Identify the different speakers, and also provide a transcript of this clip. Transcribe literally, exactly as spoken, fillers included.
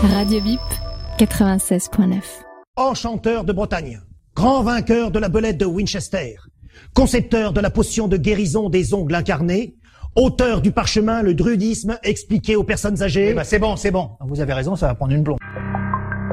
Speaker 1: Radio Bip, quatre-vingt-seize point neuf.
Speaker 2: Enchanteur de Bretagne, grand vainqueur de la belette de Winchester, concepteur de la potion de guérison des ongles incarnés, auteur du parchemin Le Druidisme expliqué aux personnes âgées.
Speaker 3: Eh ben c'est bon, c'est bon. Vous avez raison, ça va prendre une blonde.